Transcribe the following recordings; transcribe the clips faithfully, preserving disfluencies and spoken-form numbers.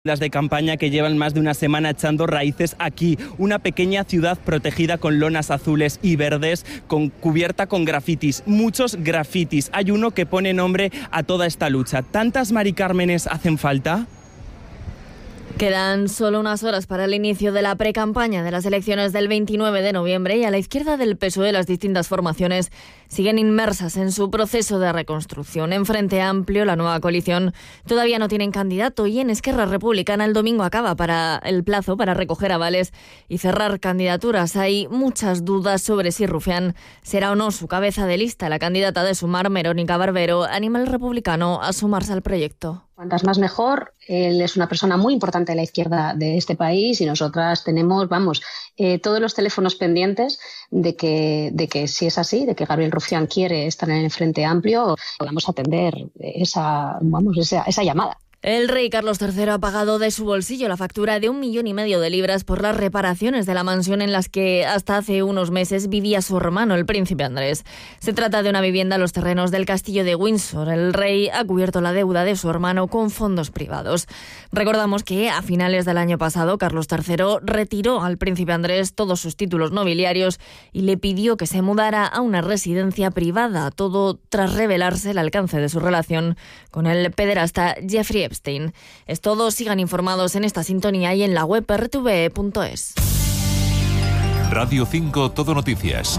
Las de campaña que llevan más de una semana echando raíces aquí, una pequeña ciudad protegida con lonas azules y verdes, con, cubierta con grafitis, muchos grafitis. Hay uno que pone nombre a toda esta lucha. ¿Tantas Mari Cármenes hacen falta? Quedan solo unas horas para el inicio de la precampaña de las elecciones del veintinueve de noviembre y a la izquierda del P S O E las distintas formaciones siguen inmersas en su proceso de reconstrucción. En Frente Amplio, la nueva coalición todavía no tienen candidato y en Esquerra Republicana el domingo acaba para el plazo para recoger avales y cerrar candidaturas. Hay muchas dudas sobre si Rufián será o no su cabeza de lista. La candidata de Sumar, Verónica Barbero, anima al republicano a sumarse al proyecto. Cuantas más mejor. Él es una persona muy importante de la izquierda de este país y nosotras tenemos, vamos, eh, todos los teléfonos pendientes de que, de que si es así, de que Gabriel Rufián quiere estar en el Frente Amplio, podamos atender esa, vamos, esa, esa llamada. El rey Carlos tercero ha pagado de su bolsillo la factura de un millón y medio de libras por las reparaciones de la mansión en las que hasta hace unos meses vivía su hermano, el príncipe Andrés. Se trata de una vivienda en los terrenos del castillo de Windsor. El rey ha cubierto la deuda de su hermano con fondos privados. Recordamos que a finales del año pasado Carlos tercero retiró al príncipe Andrés todos sus títulos nobiliarios y le pidió que se mudara a una residencia privada, todo tras revelarse el alcance de su relación con el pederasta Jeffrey Epstein. Es todo, sigan informados en esta sintonía y en la web r t v e punto es. Radio cinco Todo Noticias.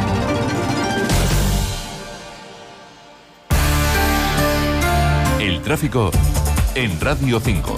El tráfico en Radio cinco.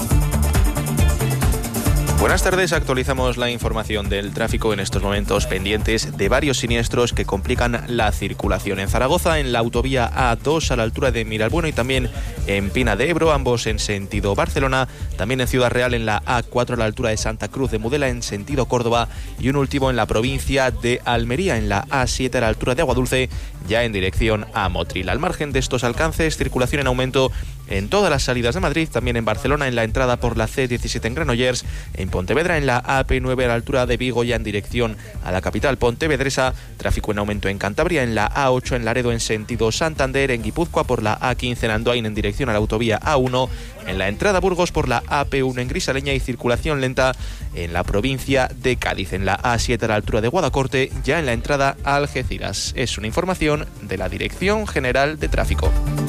Buenas tardes, actualizamos la información del tráfico en estos momentos pendientes de varios siniestros que complican la circulación. En Zaragoza, en la autovía A dos a la altura de Miralbueno y también en Pina de Ebro, ambos en sentido Barcelona. También en Ciudad Real en la A cuatro a la altura de Santa Cruz de Mudela en sentido Córdoba. Y un último en la provincia de Almería, en la A siete a la altura de Aguadulce, ya en dirección a Motril. Al margen de estos alcances, circulación en aumento en todas las salidas de Madrid, también en Barcelona, en la entrada por la C diecisiete en Granollers, en Pontevedra, en la A P nueve a la altura de Vigo, ya en dirección a la capital pontevedresa, tráfico en aumento en Cantabria, en la A ocho en Laredo en sentido Santander, en Guipúzcoa por la A quince en Andoain en dirección a la autovía A uno, en la entrada a Burgos por la A P uno en Grisaleña y circulación lenta en la provincia de Cádiz, en la A siete a la altura de Guadacorte, ya en la entrada a Algeciras. Es una información de la Dirección General de Tráfico.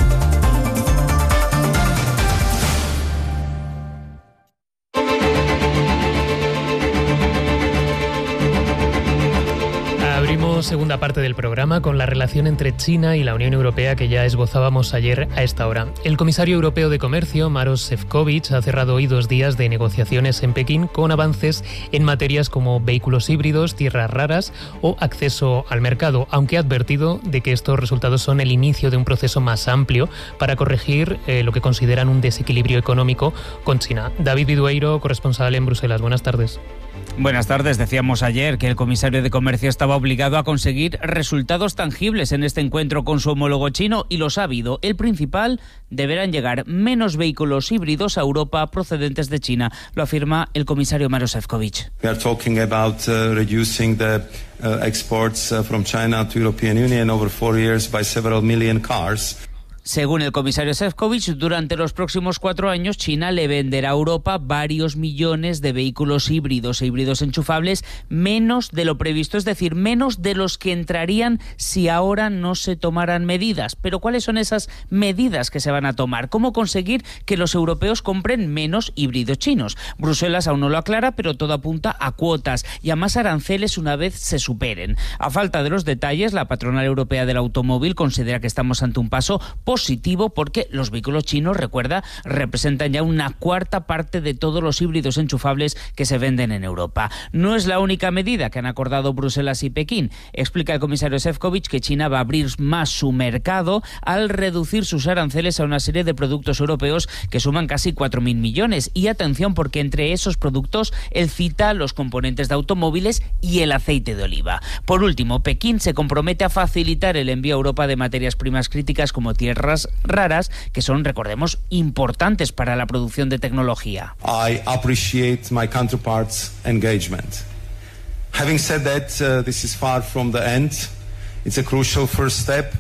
Segunda parte del programa con la relación entre China y la Unión Europea que ya esbozábamos ayer a esta hora. El comisario europeo de Comercio, Maroš Šefčovič, ha cerrado hoy dos días de negociaciones en Pekín con avances en materias como vehículos híbridos, tierras raras o acceso al mercado, aunque ha advertido de que estos resultados son el inicio de un proceso más amplio para corregir eh, lo que consideran un desequilibrio económico con China. David Vidueiro, corresponsal en Bruselas. Buenas tardes. Buenas tardes. Decíamos ayer que el comisario de Comercio estaba obligado a conseguir resultados tangibles en este encuentro con su homólogo chino y los ha habido. El principal, deberán llegar menos vehículos híbridos a Europa procedentes de China, lo afirma el comisario Maroš Šefčovič. We are talking about uh, reducing the uh, exports uh, from China to European Union over four years by several million cars. Según el comisario Šefčovič, durante los próximos cuatro años China le venderá a Europa varios millones de vehículos híbridos e híbridos enchufables, menos de lo previsto, es decir, menos de los que entrarían si ahora no se tomaran medidas. Pero ¿cuáles son esas medidas que se van a tomar? ¿Cómo conseguir que los europeos compren menos híbridos chinos? Bruselas aún no lo aclara, pero todo apunta a cuotas y a más aranceles una vez se superen. A falta de los detalles, la patronal europea del automóvil considera que estamos ante un paso positivo porque los vehículos chinos, recuerda, representan ya una cuarta parte de todos los híbridos enchufables que se venden en Europa. No es la única medida que han acordado Bruselas y Pekín. Explica el comisario Šefčovič que China va a abrir más su mercado al reducir sus aranceles a una serie de productos europeos que suman casi cuatro mil millones. Y atención, porque entre esos productos él cita los componentes de automóviles y el aceite de oliva. Por último, Pekín se compromete a facilitar el envío a Europa de materias primas críticas como tierra raras, que son, recordemos, importantes para la producción de tecnología. I appreciate my counterparts' engagement. Having said that, uh, this is far from the end. It's a crucial first step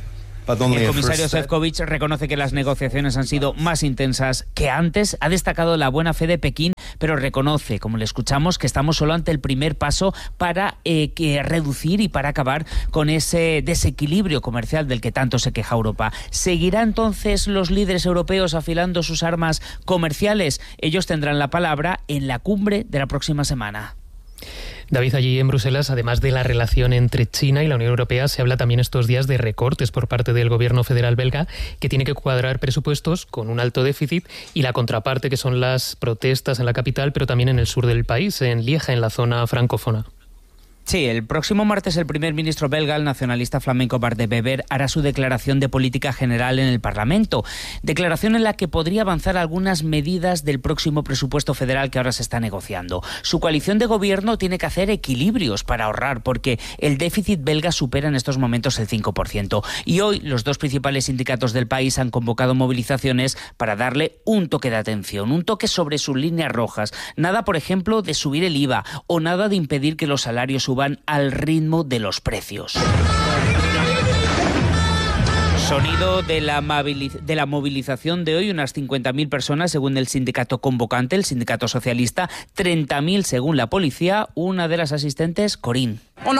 El comisario Šefčovič reconoce que las negociaciones han sido más intensas que antes. Ha destacado la buena fe de Pekín, pero reconoce, como le escuchamos, que estamos solo ante el primer paso para eh, que reducir y para acabar con ese desequilibrio comercial del que tanto se queja Europa. ¿Seguirá entonces los líderes europeos afilando sus armas comerciales? Ellos tendrán la palabra en la cumbre de la próxima semana. David, allí en Bruselas, además de la relación entre China y la Unión Europea, se habla también estos días de recortes por parte del gobierno federal belga, que tiene que cuadrar presupuestos con un alto déficit, y la contraparte, que son las protestas en la capital, pero también en el sur del país, en Lieja, en la zona francófona. Sí, el próximo martes el primer ministro belga, el nacionalista flamenco Bart de Wever, hará su declaración de política general en el Parlamento. Declaración en la que podría avanzar algunas medidas del próximo presupuesto federal que ahora se está negociando. Su coalición de gobierno tiene que hacer equilibrios para ahorrar, porque el déficit belga supera en estos momentos el cinco por ciento. Y hoy los dos principales sindicatos del país han convocado movilizaciones para darle un toque de atención, un toque sobre sus líneas rojas. Nada, por ejemplo, de subir el I V A o nada de impedir que los salarios suban van al ritmo de los precios. Sonido de la, de la movilización de hoy, unas cincuenta mil personas según el sindicato convocante, el sindicato socialista, treinta mil según la policía. Una de las asistentes, Corín.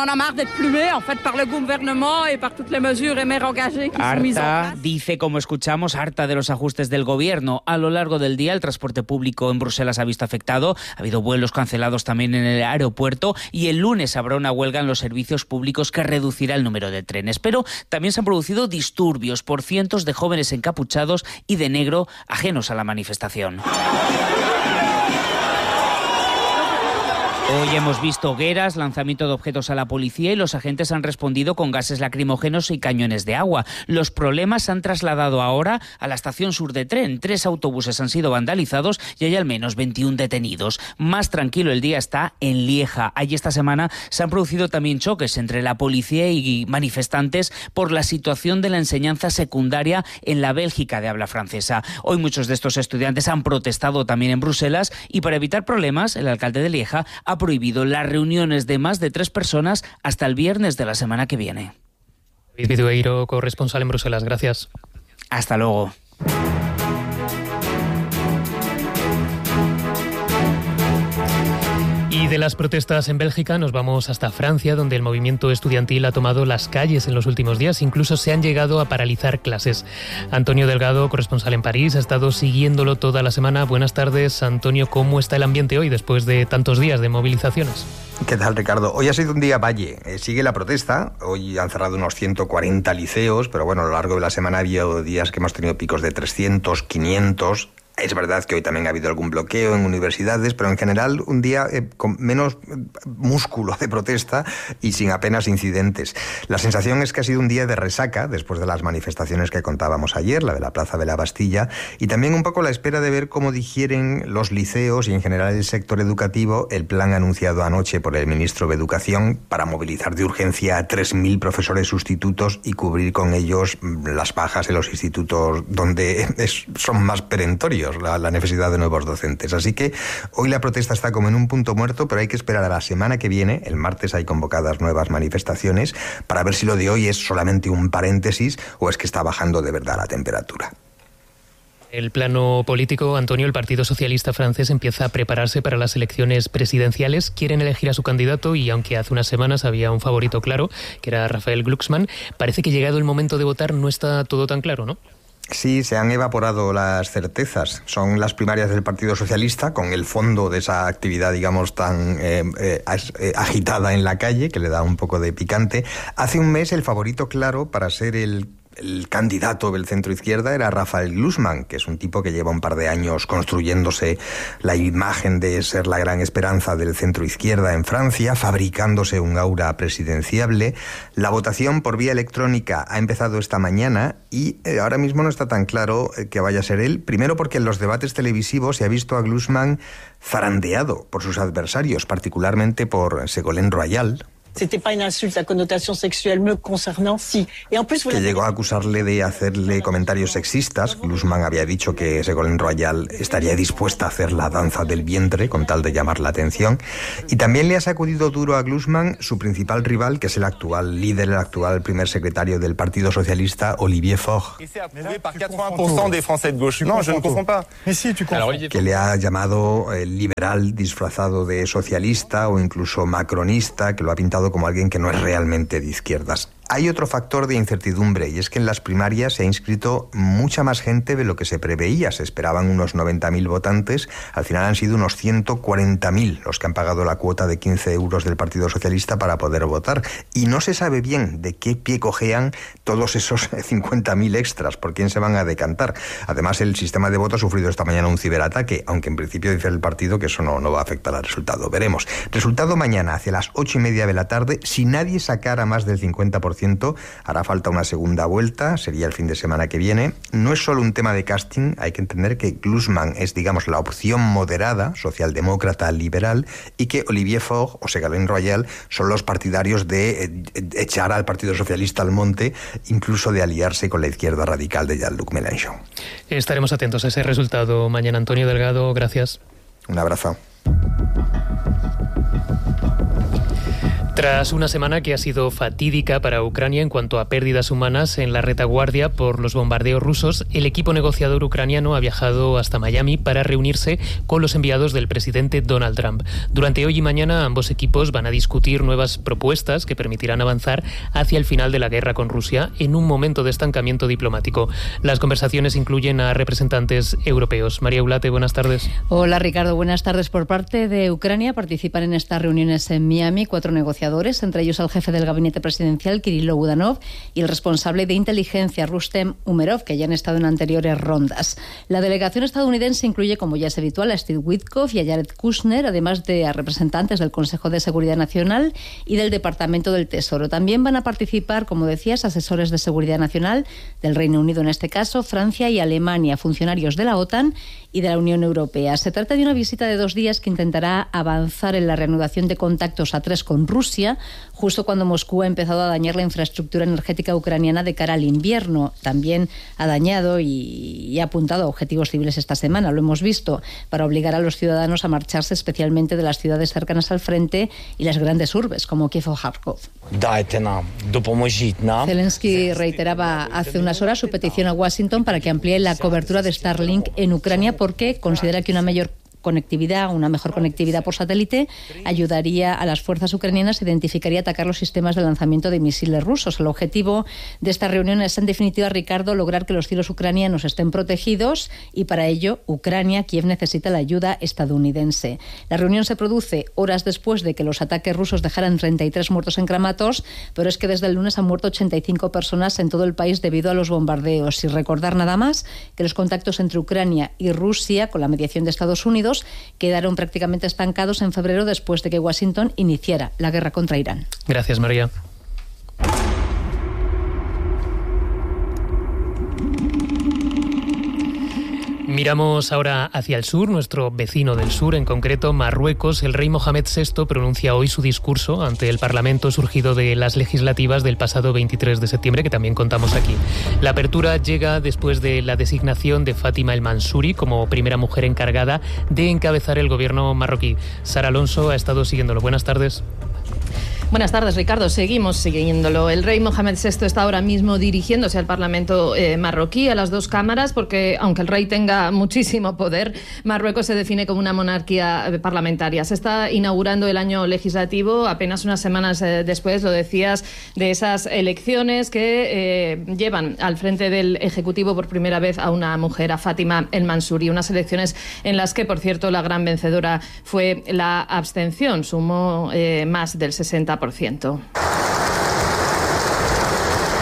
Harta, dice, como escuchamos, harta de los ajustes del gobierno. A lo largo del día el transporte público en Bruselas ha visto afectado, ha habido vuelos cancelados también en el aeropuerto, y el lunes habrá una huelga en los servicios públicos que reducirá el número de trenes. Pero también se han producido disturbios por cientos de jóvenes encapuchados y de negro ajenos a la manifestación. Hoy hemos visto hogueras, lanzamiento de objetos a la policía, y los agentes han respondido con gases lacrimógenos y cañones de agua. Los problemas se han trasladado ahora a la estación sur de tren. Tres autobuses han sido vandalizados y hay al menos veintiún detenidos. Más tranquilo el día está en Lieja. Allí esta semana se han producido también choques entre la policía y manifestantes por la situación de la enseñanza secundaria en la Bélgica de habla francesa. Hoy muchos de estos estudiantes han protestado también en Bruselas, y para evitar problemas, el alcalde de Lieja ha prohibido las reuniones de más de tres personas hasta el viernes de la semana que viene. David Vidueiro, corresponsal en Bruselas. Gracias. Hasta luego. Y de las protestas en Bélgica nos vamos hasta Francia, donde el movimiento estudiantil ha tomado las calles en los últimos días. Incluso se han llegado a paralizar clases. Antonio Delgado, corresponsal en París, ha estado siguiéndolo toda la semana. Buenas tardes, Antonio. ¿Cómo está el ambiente hoy después de tantos días de movilizaciones? ¿Qué tal, Ricardo? Hoy ha sido un día valle. Eh, sigue la protesta. Hoy han cerrado unos ciento cuarenta liceos, pero bueno, a lo largo de la semana ha habido días que hemos tenido picos de trescientos, quinientos... Es verdad que hoy también ha habido algún bloqueo en universidades, pero en general un día eh, con menos músculo de protesta y sin apenas incidentes. La sensación es que ha sido un día de resaca después de las manifestaciones que contábamos ayer, la de la Plaza de la Bastilla, y también un poco la espera de ver cómo digieren los liceos y en general el sector educativo el plan anunciado anoche por el ministro de Educación para movilizar de urgencia a tres mil profesores sustitutos y cubrir con ellos las bajas en los institutos donde es, son más perentorios La, la necesidad de nuevos docentes. Así que hoy la protesta está como en un punto muerto, pero hay que esperar a la semana que viene. El martes hay convocadas nuevas manifestaciones para ver si lo de hoy es solamente un paréntesis o es que está bajando de verdad la temperatura. El plano político, Antonio, el Partido Socialista francés empieza a prepararse para las elecciones presidenciales. Quieren elegir a su candidato y aunque hace unas semanas había un favorito claro, que era Raphael Glucksmann, parece que llegado el momento de votar no está todo tan claro, ¿no? Sí, se han evaporado las certezas. Son las primarias del Partido Socialista, con el fondo de esa actividad, digamos, tan eh, eh, agitada en la calle, que le da un poco de picante. Hace un mes el favorito claro para ser el El candidato del centro izquierda era Raphael Glucksmann, que es un tipo que lleva un par de años construyéndose la imagen de ser la gran esperanza del centro izquierda en Francia, fabricándose un aura presidenciable. La votación por vía electrónica ha empezado esta mañana y eh, ahora mismo no está tan claro eh, que vaya a ser él. Primero porque en los debates televisivos se ha visto a Glucksmann zarandeado por sus adversarios, particularmente por Ségolène Royal, Que llegó a acusarle de hacerle comentarios sexistas. Glusman había dicho que Ségolène Royal estaría dispuesta a hacer la danza del vientre con tal de llamar la atención. Y también le ha sacudido duro a Glusman su principal rival, que es el actual líder, el actual primer secretario del Partido Socialista, Olivier Faure. Que le ha llamado eh, liberal disfrazado de socialista o incluso macronista, que lo ha pintado como alguien que no es realmente de izquierdas. Hay otro factor de incertidumbre, y es que en las primarias se ha inscrito mucha más gente de lo que se preveía. Se esperaban unos noventa mil votantes, al final han sido unos ciento cuarenta mil los que han pagado la cuota de quince euros del Partido Socialista para poder votar. Y no se sabe bien de qué pie cojean todos esos cincuenta mil extras, por quién se van a decantar. Además, el sistema de voto ha sufrido esta mañana un ciberataque, aunque en principio dice el partido que eso no, no va a afectar al resultado. Veremos. Resultado mañana, hacia las ocho y media de la tarde. Si nadie sacara más del cincuenta por ciento, hará falta una segunda vuelta, sería el fin de semana que viene. No es solo un tema de casting, hay que entender que Glusman es, digamos, la opción moderada, socialdemócrata, liberal, y que Olivier Faure o Ségolène Royal son los partidarios de echar al Partido Socialista al monte, incluso de aliarse con la izquierda radical de Jean-Luc Mélenchon. Estaremos atentos a ese resultado mañana. Antonio Delgado, gracias. Un abrazo. Tras una semana que ha sido fatídica para Ucrania en cuanto a pérdidas humanas en la retaguardia por los bombardeos rusos, el equipo negociador ucraniano ha viajado hasta Miami para reunirse con los enviados del presidente Donald Trump. Durante hoy y mañana ambos equipos van a discutir nuevas propuestas que permitirán avanzar hacia el final de la guerra con Rusia en un momento de estancamiento diplomático. Las conversaciones incluyen a representantes europeos. María Eulate, buenas tardes. Hola Ricardo, buenas tardes. Por parte de Ucrania participan en estas reuniones en Miami cuatro negociadores, entre ellos el jefe del gabinete presidencial, Kirilo Budanov, y el responsable de inteligencia, Rustem Umerov, que ya han estado en anteriores rondas. La delegación estadounidense incluye, como ya es habitual, a Steve Witkoff y a Jared Kushner, además de a representantes del Consejo de Seguridad Nacional y del Departamento del Tesoro. También van a participar, como decías, asesores de seguridad nacional del Reino Unido, en este caso, Francia y Alemania, funcionarios de la OTAN y de la Unión Europea. Se trata de una visita de dos días que intentará avanzar en la reanudación de contactos a tres con Rusia, justo cuando Moscú ha empezado a dañar la infraestructura energética ucraniana de cara al invierno. También ha dañado y, y ha apuntado a objetivos civiles esta semana, lo hemos visto, para obligar a los ciudadanos a marcharse, especialmente de las ciudades cercanas al frente y las grandes urbes, como Kiev o Kharkov. Zelensky reiteraba hace unas horas su petición a Washington para que amplíe la cobertura de Starlink en Ucrania, porque considera que una mayor conectividad, una mejor conectividad por satélite ayudaría a las fuerzas ucranianas, identificaría y atacar los sistemas de lanzamiento de misiles rusos. El objetivo de esta reunión es, en definitiva, Ricardo, lograr que los cielos ucranianos estén protegidos, y para ello Ucrania, Kiev, necesita la ayuda estadounidense. La reunión se produce horas después de que los ataques rusos dejaran treinta y tres muertos en Kramatorsk, pero es que desde el lunes han muerto ochenta y cinco personas en todo el país debido a los bombardeos. Y recordar nada más que los contactos entre Ucrania y Rusia, con la mediación de Estados Unidos, quedaron prácticamente estancados en febrero después de que Washington iniciara la guerra contra Irán. Gracias, María. Miramos ahora hacia el sur, nuestro vecino del sur, en concreto Marruecos. El rey Mohamed sexto pronuncia hoy su discurso ante el Parlamento surgido de las legislativas del pasado veintitrés de septiembre, que también contamos aquí. La apertura llega después de la designación de Fátima El Mansouri como primera mujer encargada de encabezar el gobierno marroquí. Sara Alonso ha estado siguiéndolo. Buenas tardes. Buenas tardes, Ricardo. Seguimos siguiéndolo. El rey Mohamed sexto está ahora mismo dirigiéndose al Parlamento eh, marroquí, a las dos cámaras, porque aunque el rey tenga muchísimo poder, Marruecos se define como una monarquía parlamentaria. Se está inaugurando el año legislativo apenas unas semanas eh, después, lo decías, de esas elecciones que eh, llevan al frente del Ejecutivo por primera vez a una mujer, a Fátima El Mansouri. Unas elecciones en las que, por cierto, la gran vencedora fue la abstención. Sumó eh, más del sesenta por ciento.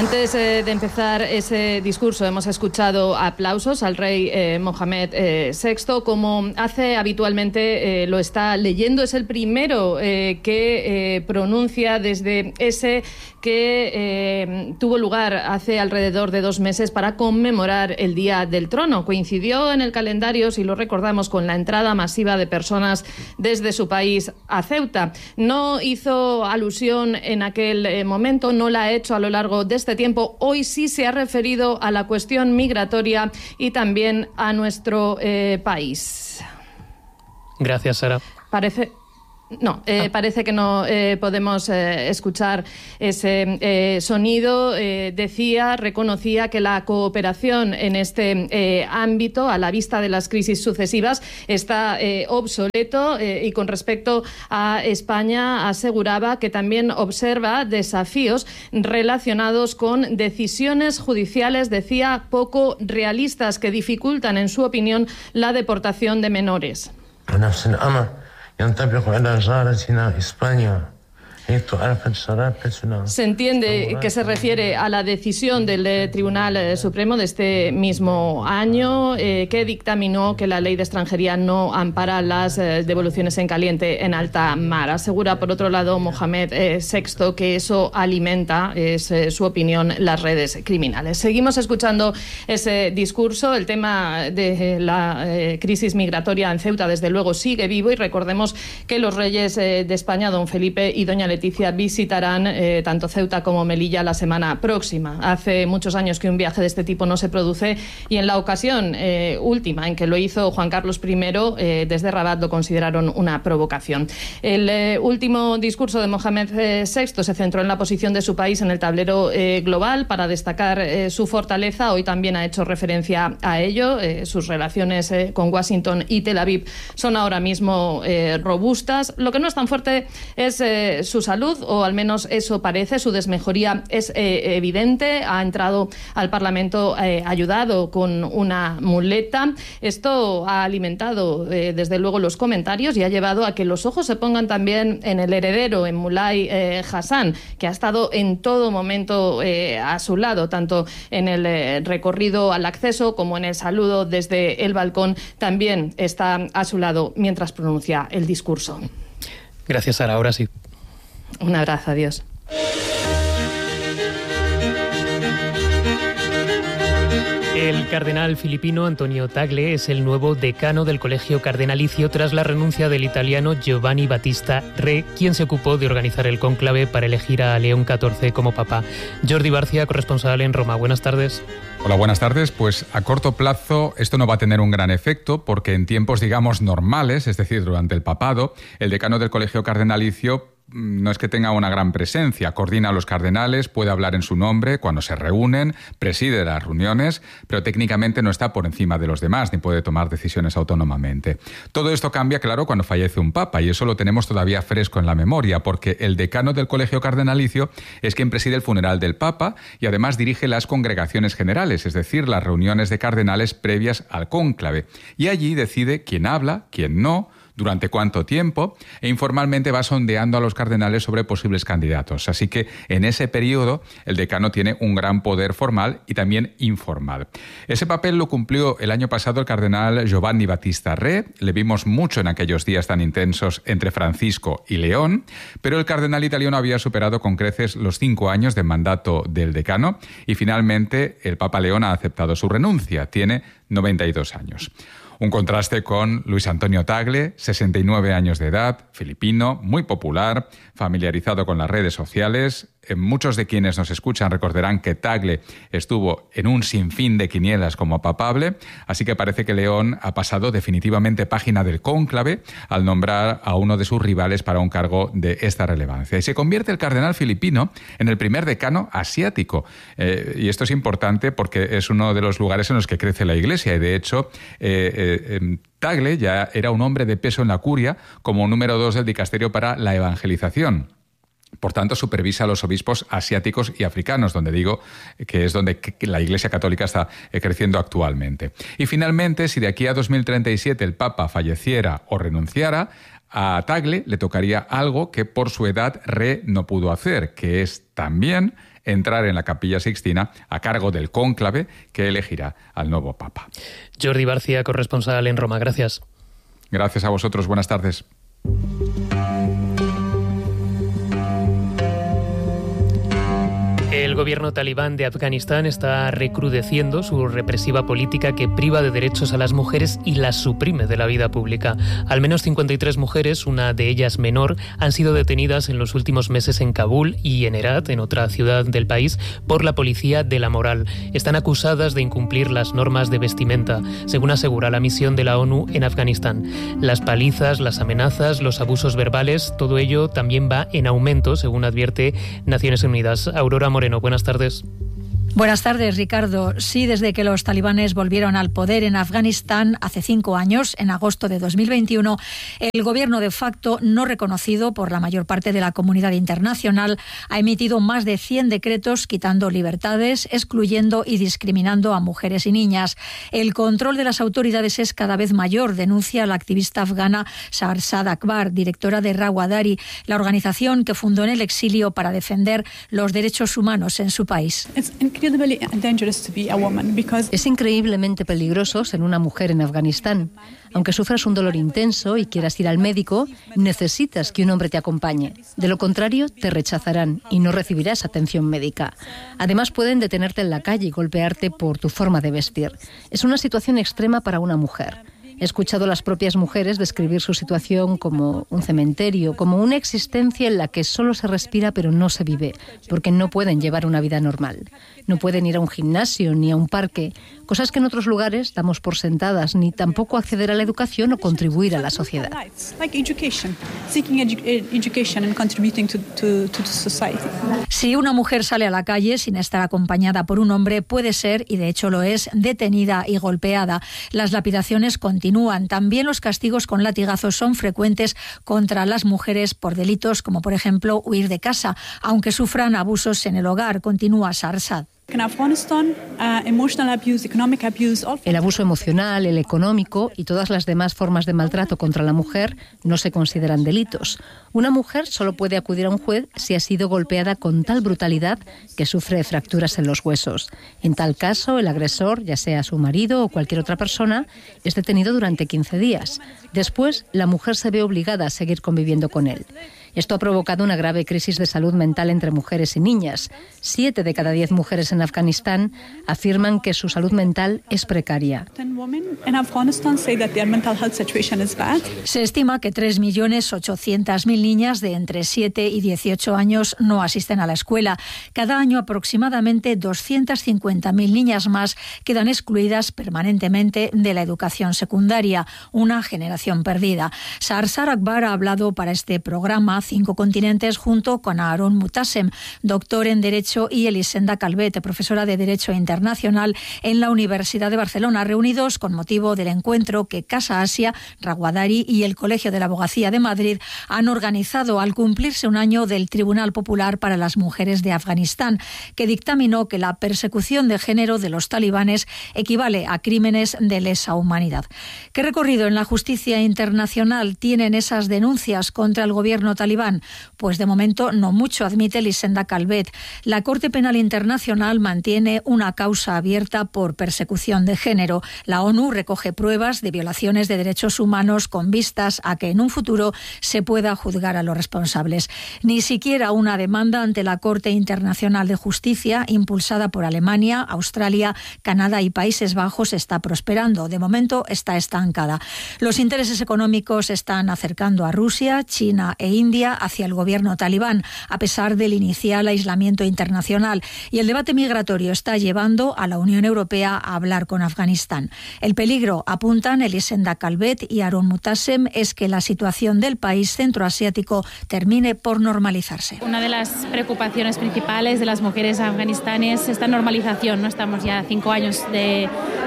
Antes eh, de empezar ese discurso hemos escuchado aplausos al rey eh, Mohamed eh, sexto, como hace habitualmente, eh, lo está leyendo. Es el primero eh, que eh, pronuncia desde ese que eh, tuvo lugar hace alrededor de dos meses para conmemorar el Día del Trono. Coincidió en el calendario, si lo recordamos, con la entrada masiva de personas desde su país a Ceuta. No hizo alusión en aquel eh, momento, no la ha hecho a lo largo de este tiempo. Hoy sí se ha referido a la cuestión migratoria y también a nuestro eh, país. Gracias, Sara. Parece... No, eh, ah. parece que no eh, podemos eh, escuchar ese eh, sonido. Eh, decía, reconocía que la cooperación en este eh, ámbito, a la vista de las crisis sucesivas, está eh, obsoleto eh, y con respecto a España aseguraba que también observa desafíos relacionados con decisiones judiciales, decía, poco realistas que dificultan, en su opinión, la deportación de menores. ينطبق على جارتنا إسبانيا. Se entiende que se refiere a la decisión del eh, Tribunal eh, Supremo de este mismo año eh, que dictaminó que la ley de extranjería no ampara las eh, devoluciones en caliente en alta mar. Asegura, por otro lado, Mohamed eh, sexto que eso alimenta, es eh, su opinión, las redes criminales. Seguimos escuchando ese discurso. El tema de eh, la eh, crisis migratoria en Ceuta, desde luego, sigue vivo, y recordemos que los reyes eh, de España, don Felipe y doña Leticia, visitarán eh, tanto Ceuta como Melilla la semana próxima. Hace muchos años que un viaje de este tipo no se produce, y en la ocasión eh, última en que lo hizo Juan Carlos primero, eh, desde Rabat lo consideraron una provocación. El eh, último discurso de Mohamed eh, sexto se centró en la posición de su país en el tablero eh, global para destacar eh, su fortaleza. Hoy también ha hecho referencia a ello. Eh, sus relaciones eh, con Washington y Tel Aviv son ahora mismo eh, robustas. Lo que no es tan fuerte es eh, su salud, o al menos eso parece. Su desmejoría es eh, evidente. Ha entrado al Parlamento eh, ayudado con una muleta. Esto ha alimentado eh, desde luego los comentarios y ha llevado a que los ojos se pongan también en el heredero, en Mulay eh, Hassan, que ha estado en todo momento eh, a su lado, tanto en el eh, recorrido al acceso como en el saludo desde el balcón. También está a su lado mientras pronuncia el discurso. Gracias, Sara. Ahora sí. Un abrazo, adiós. El cardenal filipino Antonio Tagle es el nuevo decano del Colegio Cardenalicio tras la renuncia del italiano Giovanni Battista Re, quien se ocupó de organizar el cónclave para elegir a León catorce como papa. Jordi Barcia, corresponsal en Roma. Buenas tardes. Hola, buenas tardes. Pues a corto plazo esto no va a tener un gran efecto, porque en tiempos, digamos, normales, es decir, durante el papado, el decano del Colegio Cardenalicio no es que tenga una gran presencia, coordina a los cardenales, puede hablar en su nombre cuando se reúnen, preside las reuniones, pero técnicamente no está por encima de los demás ni puede tomar decisiones autónomamente. Todo esto cambia, claro, cuando fallece un papa, y eso lo tenemos todavía fresco en la memoria, porque el decano del Colegio Cardenalicio es quien preside el funeral del papa y además dirige las congregaciones generales, es decir, las reuniones de cardenales previas al cónclave, y allí decide quién habla, quién no, durante cuánto tiempo, e informalmente va sondeando a los cardenales sobre posibles candidatos. Así que en ese periodo el decano tiene un gran poder formal y también informal. Ese papel lo cumplió el año pasado el cardenal Giovanni Battista Re. Le vimos mucho en aquellos días tan intensos entre Francisco y León, pero el cardenal italiano había superado con creces los cinco años de mandato del decano y finalmente el Papa León ha aceptado su renuncia. Tiene noventa y dos años. Un contraste con Luis Antonio Tagle, sesenta y nueve años de edad, filipino, muy popular, familiarizado con las redes sociales. Muchos de quienes nos escuchan recordarán que Tagle estuvo en un sinfín de quinielas como papable, así que parece que León ha pasado definitivamente página del cónclave al nombrar a uno de sus rivales para un cargo de esta relevancia. Y se convierte el cardenal filipino en el primer decano asiático. Eh, y esto es importante porque es uno de los lugares en los que crece la Iglesia, y de hecho eh, eh, eh, Tagle ya era un hombre de peso en la curia como número dos del dicasterio para la evangelización. Por tanto, supervisa a los obispos asiáticos y africanos, donde digo que es donde la Iglesia Católica está creciendo actualmente. Y finalmente, si de aquí a dos mil treinta y siete el Papa falleciera o renunciara, a Tagle le tocaría algo que por su edad Re no pudo hacer, que es también entrar en la Capilla Sixtina a cargo del cónclave que elegirá al nuevo Papa. Jordi Barcia, corresponsal en Roma. Gracias. Gracias a vosotros. Buenas tardes. El gobierno talibán de Afganistán está recrudeciendo su represiva política que priva de derechos a las mujeres y las suprime de la vida pública. Al menos cincuenta y tres mujeres, una de ellas menor, han sido detenidas en los últimos meses en Kabul y en Herat, en otra ciudad del país, por la policía de la moral. Están acusadas de incumplir las normas de vestimenta, según asegura la misión de la ONU en Afganistán. Las palizas, las amenazas, los abusos verbales, todo ello también va en aumento, según advierte Naciones Unidas. Aurora Moreno, buenas tardes. Buenas tardes, Ricardo. Sí, desde que los talibanes volvieron al poder en Afganistán hace cinco años, en agosto de dos mil veintiuno, el gobierno de facto, no reconocido por la mayor parte de la comunidad internacional, ha emitido más de cien decretos quitando libertades, excluyendo y discriminando a mujeres y niñas. El control de las autoridades es cada vez mayor, denuncia la activista afgana Shahrzad Akbar, directora de Rawadari, la organización que fundó en el exilio para defender los derechos humanos en su país. Es increíblemente peligroso ser una mujer en Afganistán. Aunque sufras un dolor intenso y quieras ir al médico, necesitas que un hombre te acompañe. De lo contrario, te rechazarán y no recibirás atención médica. Además, pueden detenerte en la calle y golpearte por tu forma de vestir. Es una situación extrema para una mujer. He escuchado a las propias mujeres describir su situación como un cementerio, como una existencia en la que solo se respira pero no se vive, porque no pueden llevar una vida normal. No pueden ir a un gimnasio ni a un parque, cosas que en otros lugares damos por sentadas, ni tampoco acceder a la educación o contribuir a la sociedad. Si una mujer sale a la calle sin estar acompañada por un hombre, puede ser, y de hecho lo es, detenida y golpeada. Las lapidaciones continúan. También los castigos con latigazos son frecuentes contra las mujeres por delitos como, por ejemplo, huir de casa, aunque sufran abusos en el hogar, continúa Shahrzad. El abuso emocional, el económico y todas las demás formas de maltrato contra la mujer no se consideran delitos. Una mujer solo puede acudir a un juez si ha sido golpeada con tal brutalidad que sufre fracturas en los huesos. En tal caso, el agresor, ya sea su marido o cualquier otra persona, es detenido durante quince días. Después, la mujer se ve obligada a seguir conviviendo con él. Esto ha provocado una grave crisis de salud mental entre mujeres y niñas. Siete de cada diez mujeres en Afganistán afirman que su salud mental es precaria. Se estima que tres millones ochocientas mil niñas de entre siete y dieciocho años no asisten a la escuela. Cada año aproximadamente doscientas cincuenta mil niñas más quedan excluidas permanentemente de la educación secundaria, una generación perdida. Shahrzad Akbar ha hablado para este programa Cinco Continentes junto con Aaron Mutasem, doctor en Derecho, y Elisenda Calvet, profesora de Derecho Internacional en la Universidad de Barcelona, reunidos con motivo del encuentro que Casa Asia, Rawadari y el Colegio de la Abogacía de Madrid han organizado al cumplirse un año del Tribunal Popular para las Mujeres de Afganistán, que dictaminó que la persecución de género de los talibanes equivale a crímenes de lesa humanidad. ¿Qué recorrido en la justicia internacional tienen esas denuncias contra el gobierno talibán? Pues de momento no mucho, admite Elisenda Calvet. La Corte Penal Internacional mantiene una causa abierta por persecución de género. La ONU recoge pruebas de violaciones de derechos humanos con vistas a que en un futuro se pueda juzgar a los responsables. Ni siquiera una demanda ante la Corte Internacional de Justicia, impulsada por Alemania, Australia, Canadá y Países Bajos, está prosperando. De momento está estancada. Los intereses económicos están acercando a Rusia, China e India hacia el gobierno talibán, a pesar del inicial aislamiento internacional, y el debate migratorio está llevando a la Unión Europea a hablar con Afganistán. El peligro, apuntan Elisenda Calvet y Aaron Mutasem, es que la situación del país centroasiático termine por normalizarse. Una de las preocupaciones principales de las mujeres afganistanes es esta normalización, ¿no? Estamos ya cinco años de,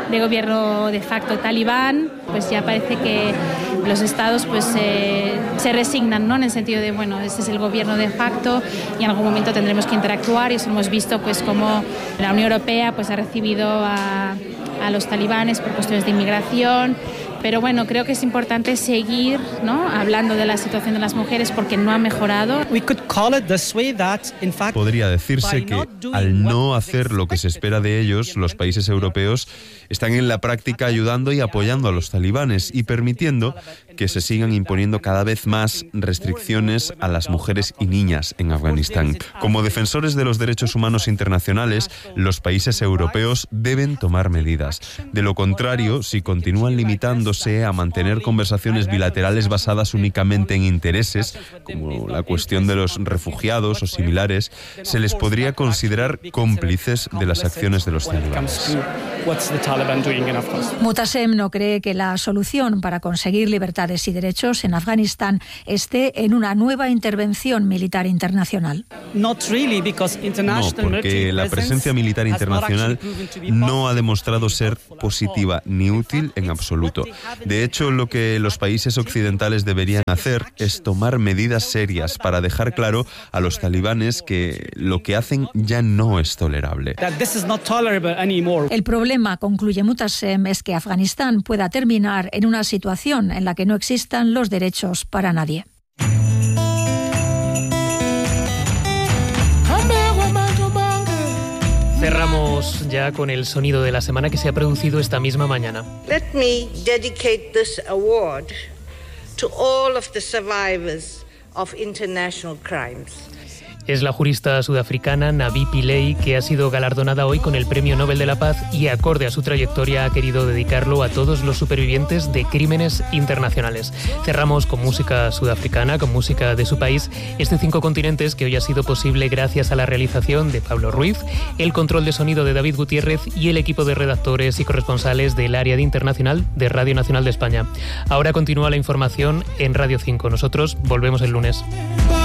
de gobierno de facto talibán, pues ya parece que los estados pues eh, se resignan, ¿no? En el sentido de, bueno, este es el gobierno de facto y en algún momento tendremos que interactuar, y eso hemos visto pues como la Unión Europea pues ha recibido a, a los talibanes por cuestiones de inmigración. Pero bueno, creo que es importante seguir, ¿no?, hablando de la situación de las mujeres porque no ha mejorado. Podría decirse que al no hacer lo que se espera de ellos, los países europeos están en la práctica ayudando y apoyando a los talibanes y permitiendo que se sigan imponiendo cada vez más restricciones a las mujeres y niñas en Afganistán. Como defensores de los derechos humanos internacionales, los países europeos deben tomar medidas. De lo contrario, si continúan limitándose a mantener conversaciones bilaterales basadas únicamente en intereses, como la cuestión de los refugiados o similares, se les podría considerar cómplices de las acciones de los talibanes. Mutasem no cree que la solución para conseguir libertades y derechos en Afganistán esté en una nueva intervención militar internacional. No, porque la presencia militar internacional no ha demostrado ser positiva ni útil en absoluto. De hecho, lo que los países occidentales deberían hacer es tomar medidas serias para dejar claro a los talibanes que lo que hacen ya no es tolerable. El problema, concluye Mutasem, es que Afganistán pueda terminar en una situación en la que no existan los derechos para nadie. Cerramos ya con el sonido de la semana que se ha producido esta misma mañana. Let me dedicate this award to all of the survivors of international crimes. Es la jurista sudafricana Navi Pillay, que ha sido galardonada hoy con el Premio Nobel de la Paz y, acorde a su trayectoria, ha querido dedicarlo a todos los supervivientes de crímenes internacionales. Cerramos con música sudafricana, con música de su país, este Cinco Continentes, que hoy ha sido posible gracias a la realización de Pablo Ruiz, el control de sonido de David Gutiérrez y el equipo de redactores y corresponsales del área de internacional de Radio Nacional de España. Ahora continúa la información en Radio cinco. Nosotros volvemos el lunes.